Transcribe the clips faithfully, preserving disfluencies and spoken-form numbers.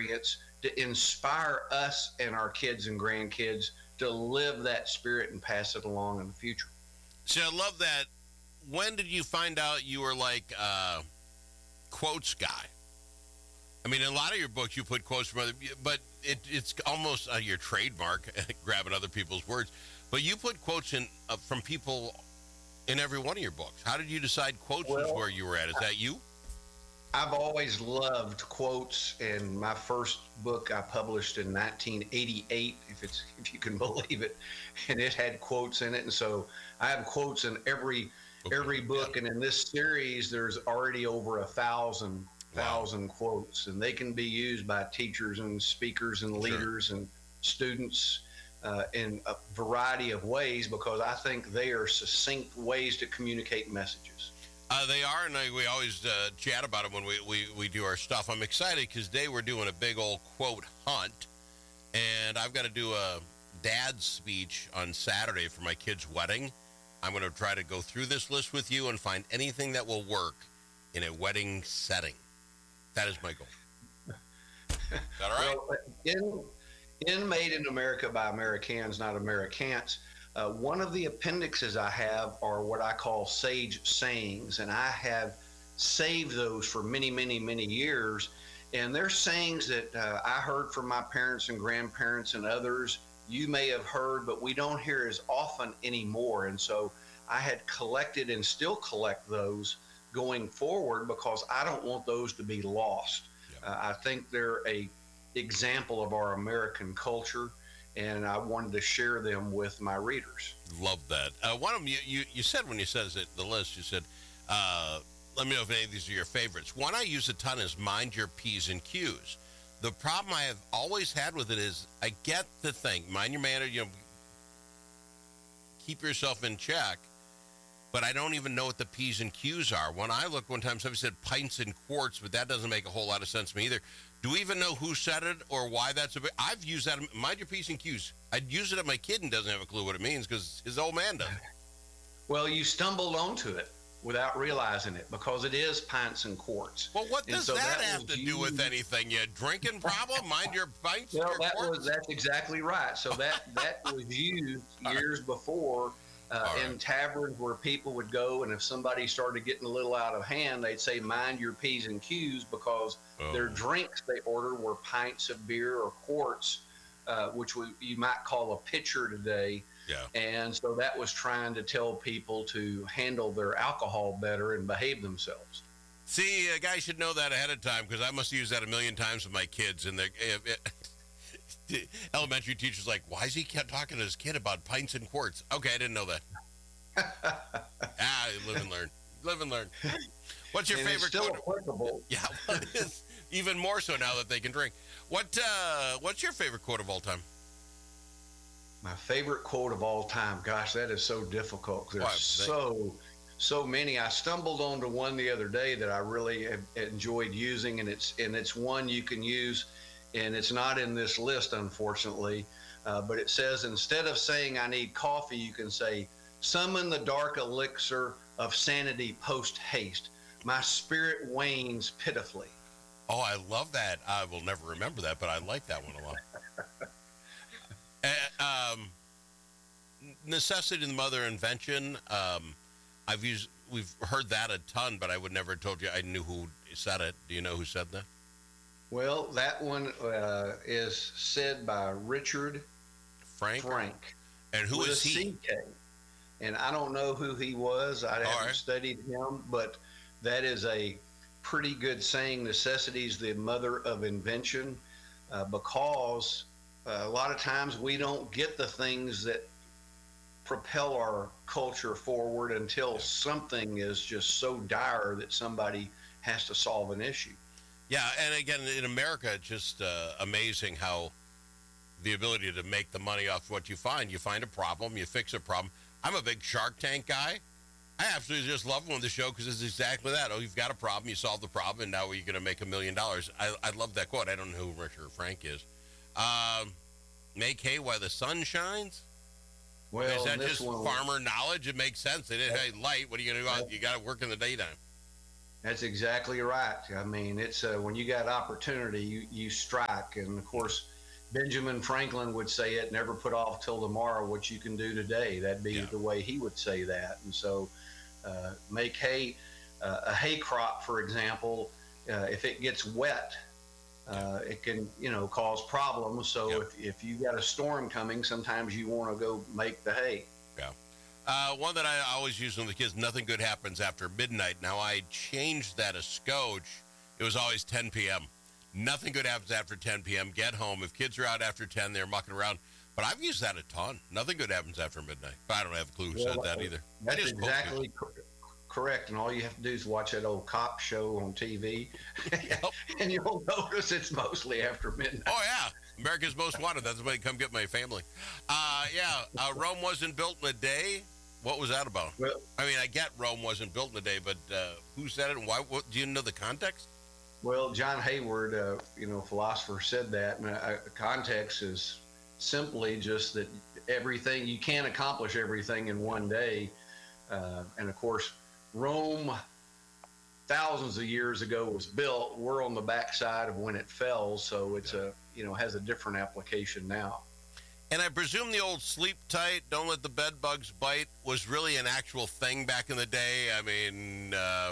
experience to inspire us and our kids and grandkids to live that spirit and pass it along in the future. See, I love that. When did you find out you were like a quotes guy? I mean, in a lot of your books, you put quotes from other, but it, it's almost uh, your trademark, grabbing other people's words. But you put quotes in uh, from people in every one of your books. How did you decide quotes well, was where you were at? Is that you? I've always loved quotes, and my first book I published in nineteen eighty-eight, if it's if you can believe it, and it had quotes in it, and so I have quotes in every okay. every book, yeah. and in this series, there's already over a thousand thousand wow. quotes, and they can be used by teachers and speakers and leaders sure. and students uh, in a variety of ways, because I think they are succinct ways to communicate messages. Uh, they are, and I, we always uh, chat about them when we, we, we do our stuff. I'm excited because today we're doing a big old quote hunt, and I've got to do a dad's speech on Saturday for my kid's wedding. I'm going to try to go through this list with you and find anything that will work in a wedding setting. That is my goal. Is that all right? Well, in, in Made in America by Americans, not Americans, Uh, one of the appendixes I have are what I call sage sayings, and I have saved those for many, many, many years. And they're sayings that uh, I heard from my parents and grandparents and others. You may have heard, but we don't hear as often anymore. And so I had collected and still collect those going forward because I don't want those to be lost. Yeah. Uh, I think they're a example of our American culture, and I wanted to share them with my readers. Love that. Uh, one of them, you, you, you said when you said it, the list, you said, uh, let me know if any of these are your favorites. One I use a ton is mind your P's and Q's. The problem I have always had with it is I get the thing, mind your manner, you know, keep yourself in check, but I don't even know what the P's and Q's are. When I look one time, somebody said pints and quarts, but that doesn't make a whole lot of sense to me either. Do we even know who said it or why that's a bit? I've used that. Mind your P's and Q's. I'd use it at my kid and doesn't have a clue what it means because his old man does. Well, you stumbled onto it without realizing it because it is pints and quarts. Well, what does so that, that have to used... do with anything? You drinking problem? Mind your pints well, and your that quarts? was that's exactly right. So that that was used years before. Uh, right. In taverns where people would go, and if somebody started getting a little out of hand, they'd say, mind your P's and Q's, because oh. their drinks they ordered were pints of beer or quarts, uh, which we, you might call a pitcher today. Yeah. And so that was trying to tell people to handle their alcohol better and behave themselves. See, a guy should know that ahead of time, because I must use that a million times with my kids. And they're, the elementary teacher's like, why is he kept talking to his kid about pints and quarts? Okay, I didn't know that. ah, live and learn. Live and learn. What's your and favorite it's still quote? applicable. Yeah, well, it is even more so now that they can drink. What uh, What's your favorite quote of all time? My favorite quote of all time. Gosh, that is so difficult. There's so so many. I stumbled onto one the other day that I really have enjoyed using, and it's and it's one you can use. And it's not in this list, unfortunately, uh, but it says, instead of saying I need coffee, you can say, summon the dark elixir of sanity post haste. My spirit wanes pitifully. Oh, I love that. I will never remember that, but I like that one a lot. uh, um, necessity is the mother of invention. Um, I've used, we've heard that a ton, but I would never have told you I knew who said it. Do you know who said that? Well, that one uh, is said by Richard Frank. Frank. And who is he? C K. And I don't know who he was. I haven't right. studied him, but that is a pretty good saying. Necessity is the mother of invention, uh, because uh, a lot of times we don't get the things that propel our culture forward until something is just so dire that somebody has to solve an issue. Yeah, and again, in America, it's just uh, amazing how the ability to make the money off what you find. You find a problem, you fix a problem. I'm a big Shark Tank guy. I absolutely just love one of the show because it's exactly that. Oh, you've got a problem, you solve the problem, and now you're going to make a million dollars. I, I love that quote. I don't know who Richard Frank is. Um, make hay while the sun shines? Well, is that just one, farmer knowledge? It makes sense. It is hey, light. What are you going to do? You got to work in the daytime. That's exactly right. I mean, it's uh, when you got opportunity, you, you strike. And of course, Benjamin Franklin would say it, never put off till tomorrow what you can do today. That'd be Yeah. the way he would say that. And so uh, make hay, uh, a hay crop, for example, uh, if it gets wet, uh, it can, you know, cause problems. So Yeah. if, if you got a storm coming, sometimes you want to go make the hay. Yeah. Uh, one that I always use with the kids, nothing good happens after midnight. Now, I changed that a scotch. It was always ten p.m. Nothing good happens after ten p.m. Get home. If kids are out after ten, they're mucking around. But I've used that a ton. Nothing good happens after midnight. But I don't have a clue who Well, said that either. That's I just quote exactly cor- correct. And all you have to do is watch that old cop show on T V, Yep. and you'll notice it's mostly after midnight. Oh, yeah. America's Most Wanted. That's why they come get my family. Uh, yeah. Uh, Rome wasn't built in a day. What was that about? Well, I mean, I get Rome wasn't built in a day, but uh, who said it and why? What, do you know the context? well, John Hayward, uh, you know, philosopher, said that. And uh, context is simply just that everything, you can't accomplish everything in one day. Uh, and of course, Rome, thousands of years ago, was built. We're on the backside of when it fell, so it's a, you know, has a different application now. And I presume the old sleep tight, don't let the bed bugs bite was really an actual thing back in the day. I mean, uh,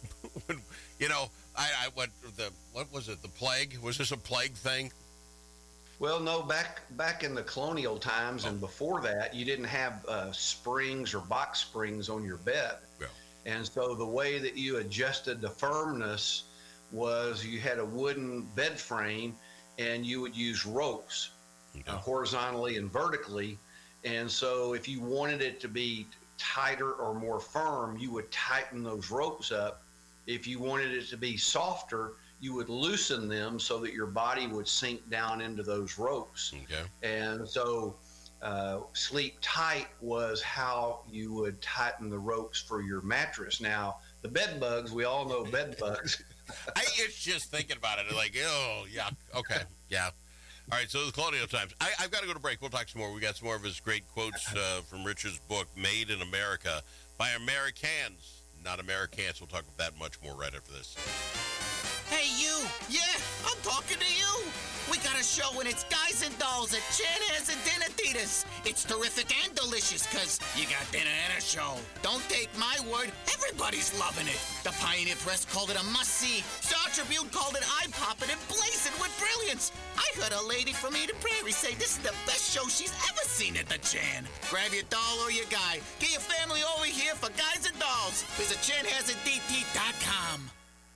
you know, I, I what the what was it? The plague? Was this a plague thing? Well, no, back back in the colonial times and before that, you didn't have uh, springs or box springs on your bed. Yeah. And so the way that you adjusted the firmness was you had a wooden bed frame and you would use ropes Okay. uh, horizontally and vertically. And so if you wanted it to be tighter or more firm, you would tighten those ropes up. If you wanted it to be softer, you would loosen them so that your body would sink down into those ropes. Okay. And so uh, sleep tight was how you would tighten the ropes for your mattress. Now, the bed bugs, we all know bed bugs. I it's just thinking about it, like, oh, yeah, okay, yeah. All right, so the colonial times. I, I've got to go to break. We'll talk some more. We got some more of his great quotes uh, from Richard's book, Made in America, by Americans, not Americans. We'll talk about that much more right after this. Hey, you! Yeah, I'm talking to you! We got a show and it's Guys and Dolls at Chanhassen and Dinatitas. It's terrific and delicious because you got dinner and a show. Don't take my word, everybody's loving it. The Pioneer Press called it a must-see. Star Tribune called it eye-popping and blazing with brilliance. I heard a lady from Eden Prairie say this is the best show she's ever seen at the Chan. Grab your doll or your guy. Get your family over here for Guys and Dolls. Visit Chanhassen D T dot com.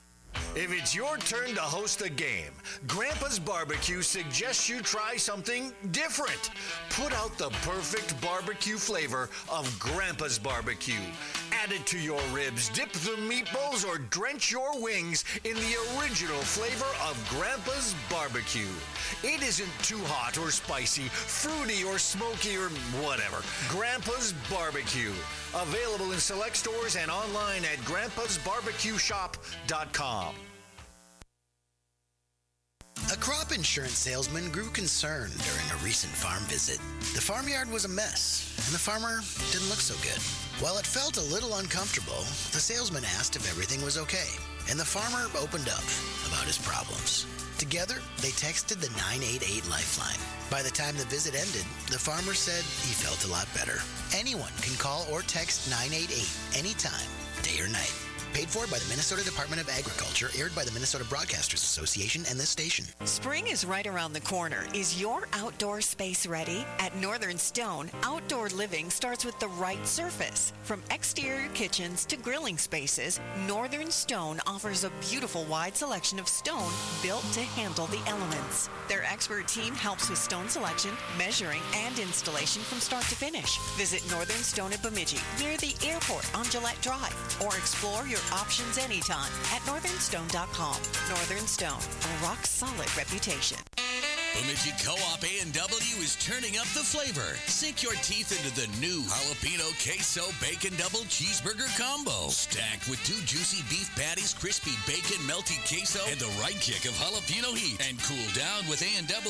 If it's your turn to host a game, Grandpa's Barbecue suggests you try something different. Put out the perfect barbecue flavor of Grandpa's Barbecue. Add it to your ribs, dip the meatballs, or drench your wings in the original flavor of Grandpa's Barbecue. It isn't too hot or spicy, fruity or smoky or whatever. Grandpa's Barbecue. Available in select stores and online at grandpas barbecue shop dot com. A crop insurance salesman grew concerned during a recent farm visit. The farmyard was a mess, and the farmer didn't look so good. While it felt a little uncomfortable, the salesman asked if everything was okay, and the farmer opened up about his problems. Together, they texted the nine eight eight Lifeline. By the time the visit ended, the farmer said he felt a lot better. Anyone can call or text nine eight eight anytime, day or night. Paid for by the Minnesota Department of Agriculture, aired by the Minnesota Broadcasters Association and this station. Spring is right around the corner. Is your outdoor space ready? At Northern Stone, outdoor living starts with the right surface. From exterior kitchens to grilling spaces, Northern Stone offers a beautiful wide selection of stone built to handle the elements. Their expert team helps with stone selection, measuring, and installation from start to finish. Visit Northern Stone at Bemidji, near the airport on Gillette Drive, or explore your options anytime at northern stone dot com. Northern Stone, a rock-solid reputation. Bemidji Co-op A and W is turning up the flavor. Sink your teeth into the new Jalapeno Queso Bacon Double Cheeseburger Combo. Stacked with two juicy beef patties, crispy bacon, melty queso, and the right kick of jalapeno heat. And cool down with A and W's refreshing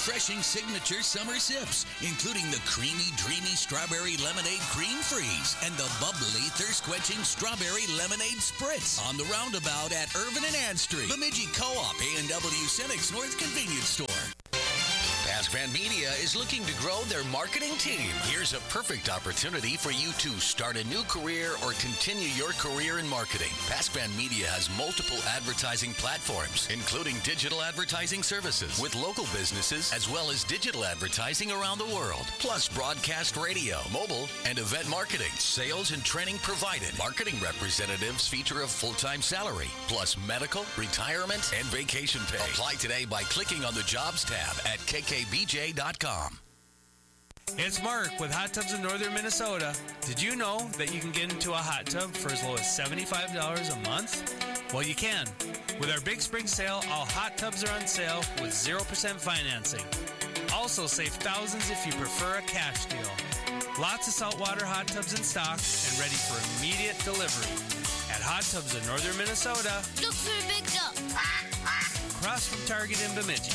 refreshing signature summer sips, including the creamy, dreamy strawberry lemonade cream freeze and the bubbly, thirst-quenching strawberry lemonade spritz on the roundabout at Irvin and Ann Street. Bemidji Co-op A and W Cenex North Convenience Store. Pasquan Media is looking to grow their marketing team. Here's a perfect opportunity for you to start a new career or continue your career in marketing. Pasquan Media has multiple advertising platforms, including digital advertising services with local businesses as well as digital advertising around the world, plus broadcast radio, mobile, and event marketing. Sales and training provided. Marketing representatives feature a full-time salary, plus medical, retirement, and vacation pay. Apply today by clicking on the Jobs tab at K K B J dot com. It's Mark with Hot Tubs in Northern Minnesota. Did you know that you can get into a hot tub for as low as seventy-five dollars a month? Well, you can. With our Big Spring Sale, all hot tubs are on sale with zero percent financing. Also save thousands if you prefer a cash deal. Lots of saltwater hot tubs in stock and ready for immediate delivery. At Hot Tubs in Northern Minnesota. Look for a big duck. Across from Target in Bemidji.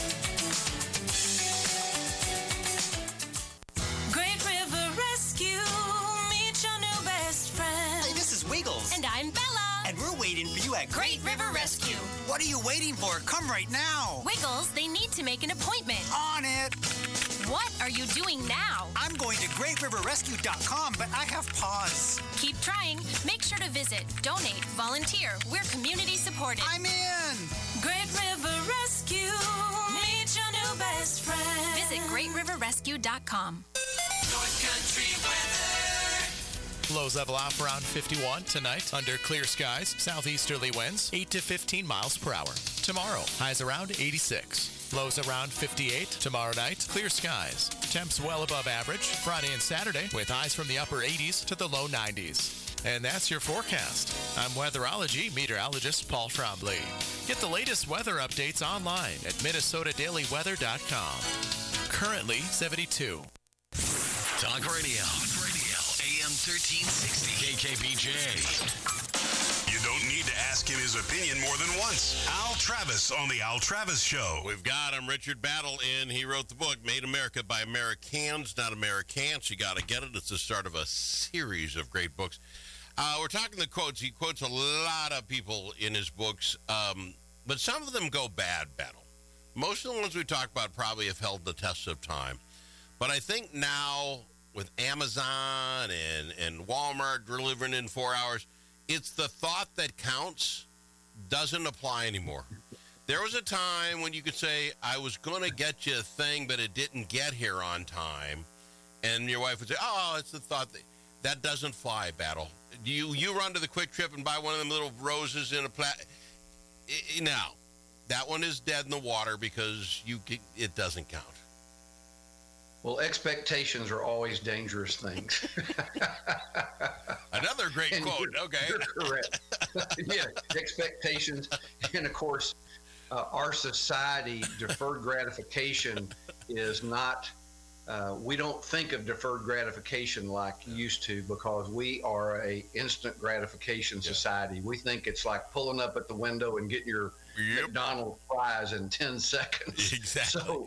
Great River Rescue, meet your new best friend. Hey, this is Wiggles. And I'm Bella. And we're waiting for you at Great River Rescue. What are you waiting for? Come right now. Wiggles, they need to make an appointment. On it. What are you doing now? I'm going to great river rescue dot com, but I have pause. Keep trying. Make sure to visit, donate, volunteer. We're community supported. I'm in. Great River Rescue, meet your new best friend. Visit great river rescue dot com. North Country weather. Lows level off around fifty-one tonight under clear skies. Southeasterly winds eight to fifteen miles per hour. Tomorrow, highs around eighty-six. Lows around fifty-eight. Tomorrow night, clear skies. Temps well above average. Friday and Saturday with highs from the upper eighties to the low nineties. And that's your forecast. I'm weatherology meteorologist Paul Trombley. Get the latest weather updates online at minnesota daily weather dot com. Currently seventy-two. Talk radio. Talk radio. A M thirteen sixty. K K B J. You don't need to ask him his opinion more than once. Al Travis on the Al Travis Show. We've got him, Richard Battle, in. He wrote the book, Made America by Americans, Not Americans. You got to get it. It's the start of a series of great books. Uh, we're talking the quotes. He quotes a lot of people in his books, um, but some of them go bad, Battle. Most of the ones we talk about probably have held the test of time. But I think now with Amazon and, and Walmart delivering in four hours, it's the thought that counts doesn't apply anymore. There was a time when you could say, I was going to get you a thing, but it didn't get here on time. And your wife would say, oh, it's the thought that that doesn't fly, Battle. You you run to the Quick Trip and buy one of them little roses in a plat. Now, that one is dead in the water because you can, it doesn't count. Well, expectations are always dangerous things. Another great And quote. You're, Okay. you're correct. Yeah, expectations. And of course, uh, our society, deferred gratification is not, uh, we don't think of deferred gratification like you used to because we are a instant gratification Yeah. society. We think it's like pulling up at the window and getting your Yep. McDonald's fries in ten seconds. Exactly. So,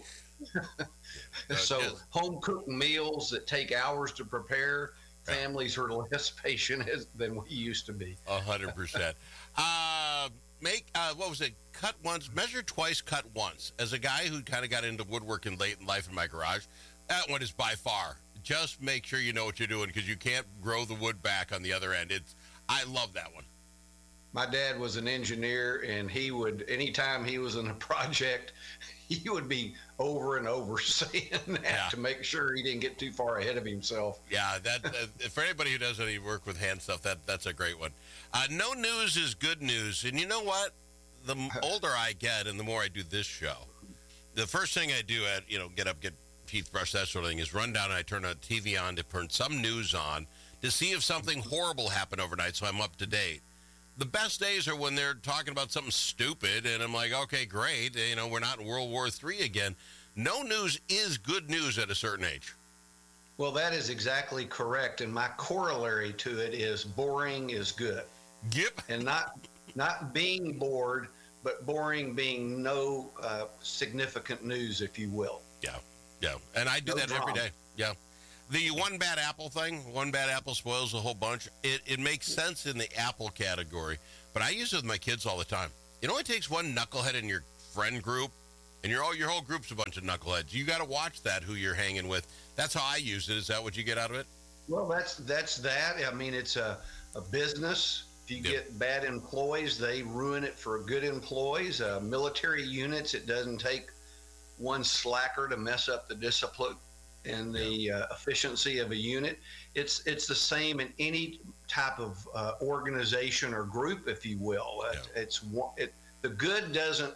No, so it is. home cooked meals that take hours to prepare, families are less patient as, than we used to be. A hundred percent. Uh, make uh, what was it? Cut once, measure twice, cut once. As a guy who kind of got into woodworking late in life in my garage, that one is by far. Just make sure you know what you're doing because you can't grow the wood back on the other end. It's I love that one. My dad was an engineer, and he would, anytime he was in a project, he would be over and over saying that Yeah. to make sure he didn't get too far ahead of himself. Yeah, that uh, for anybody who does any work with hand stuff, that that's a great one. Uh, no news is good news, and you know what? The m- older I get, and the more I do this show, the first thing I do at you know get up, get teeth brushed, that sort of thing, is run down and I turn a T V on to turn some news on to see if something horrible happened overnight, so I'm up to date. The best days are when they're talking about something stupid, and I'm like, okay, great. You know, we're not in World War Three again. No news is good news at a certain age. Well, that is exactly correct, and my corollary to it is boring is good. Yep. And not not being bored, but boring being no uh, significant news, if you will. Yeah, yeah. And I do No that drama. every day. Yeah. The one bad apple thing, one bad apple spoils a whole bunch. It, it makes sense in the apple category, but I use it with my kids all the time. It only takes one knucklehead in your friend group, and your, all, your whole group's a bunch of knuckleheads. You got to watch that, who you're hanging with. That's how I use it. Is that what you get out of it? Well, that's that's that. I mean, it's a, a business. If you Yep. get bad employees, they ruin it for good employees. Uh, military units, it doesn't take one slacker to mess up the discipline and the uh, efficiency of a unit. It's it's the same in any type of uh, organization or group, if you will. Uh, Yeah. It's one- it, the good doesn't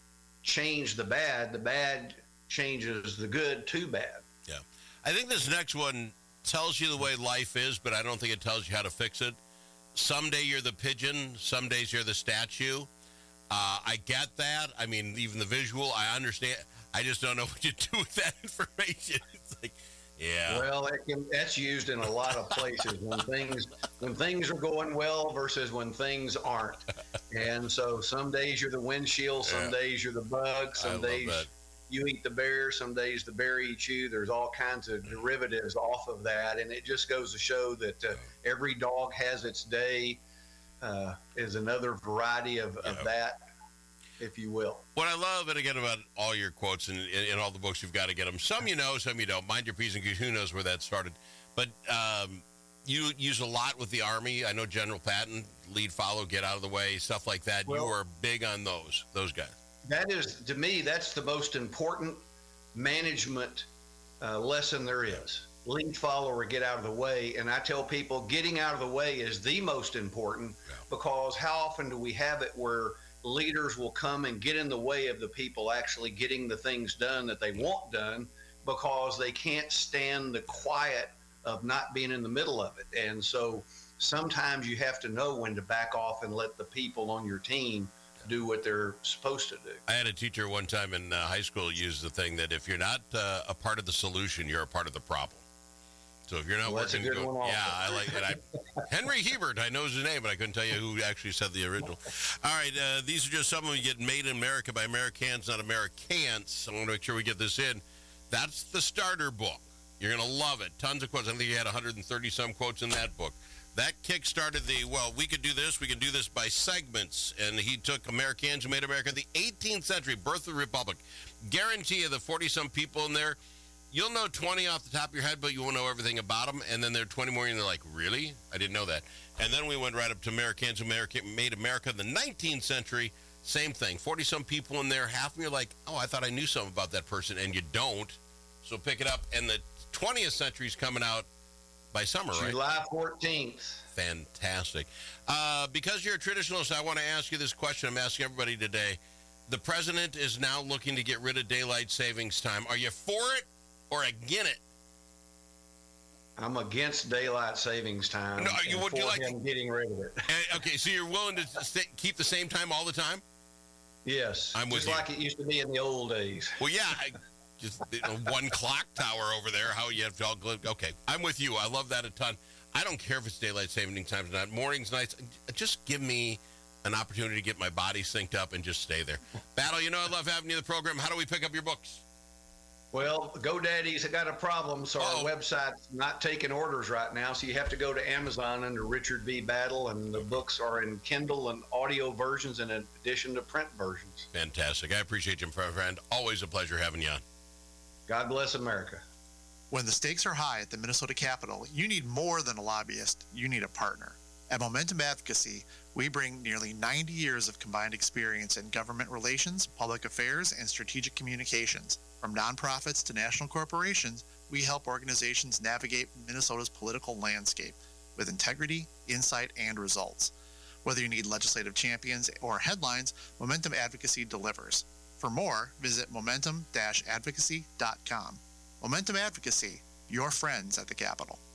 change the bad. The bad changes the good to bad. Yeah. I think this next one tells you the way life is, but I don't think it tells you how to fix it. Someday you're the pigeon, some days you're the statue. Uh, I get that. I mean, even the visual, I understand. I just don't know what you do with that information. It's like, yeah. Well, that can, that's used in a lot of places when things when things are going well versus when things aren't. And so some days you're the windshield, some Yeah. days you're the bug, I some love days that. you eat the bear, some days the bear eats you. There's all kinds of derivatives off of that, and it just goes to show that uh, every dog has its day. Uh, is another variety of, of Yeah. that, if you will. What I love, and again, about all your quotes and in, in all the books, you've got to get them. Some you know, some you don't. Mind your P's and Q's. Who knows where that started? But um, you use a lot with the Army. I know General Patton, lead, follow, get out of the way, stuff like that. Well- you are big on those, those guys. That is, to me, that's the most important management uh, lesson there is. Lead, follow, or get out of the way. And I tell people getting out of the way is the most important because how often do we have it where leaders will come and get in the way of the people actually getting the things done that they want done because they can't stand the quiet of not being in the middle of it. And so sometimes you have to know when to back off and let the people on your team do what they're supposed to do. I had a teacher one time in uh, high school use the thing that if you're not uh, a part of the solution, you're a part of the problem. So if you're not Well, that's a working, good go, one also. yeah, I like it. I, Henry Hebert, I know his name, but I couldn't tell you who actually said the original. All right, uh, these are just some of them. You get Made in America by Americans, not Americans. I want to make sure we get this in. That's the starter book. You're going to love it. Tons of quotes. I think you had one hundred thirty some quotes in that book. That kick-started the, well, we could do this, we can do this by segments. And he took Americans who made America in the eighteenth century, birth of the Republic. Guarantee you the forty-some people in there, you'll know twenty off the top of your head, but you won't know everything about them. And then there are twenty more, and they're like, really? I didn't know that. And then we went right up to Americans who made America in the nineteenth century. Same thing. forty-some people in there. Half of them you're like, oh, I thought I knew something about that person, and you don't. So pick it up. And the twentieth century is coming out by summer, right? July fourteenth. Fantastic. Uh, because you're a traditionalist, I want to ask you this question. I'm asking everybody today. The president is now looking to get rid of daylight savings time. Are you for it or against it? I'm against daylight savings time. No, you- and would you for like- him getting rid of it? Uh, okay, so you're willing to stay, keep the same time all the time? Yes, I'm with just you. like it used to be in the old days. Well, yeah, I, just you know, one clock tower over there. How you have to all gl- okay? I'm with you. I love that a ton. I don't care if it's daylight saving time or not. Mornings, nights. Just give me an opportunity to get my body synced up and just stay there. Battle, you know I love having you in the program. How do we pick up your books? Well, GoDaddy's got a problem, so Uh-oh. our website's not taking orders right now. So you have to go to Amazon under Richard V. Battle, and the books are in Kindle and audio versions in addition to print versions. Fantastic. I appreciate you, my friend. Always a pleasure having you on. God bless America. When the stakes are high at the Minnesota Capitol, you need more than a lobbyist. You need a partner. At Momentum Advocacy, we bring nearly ninety years of combined experience in government relations, public affairs, and strategic communications. From nonprofits to national corporations, we help organizations navigate Minnesota's political landscape with integrity, insight, and results. Whether you need legislative champions or headlines, Momentum Advocacy delivers. For more, visit momentum dash advocacy dot com. Momentum Advocacy, your friends at the Capitol.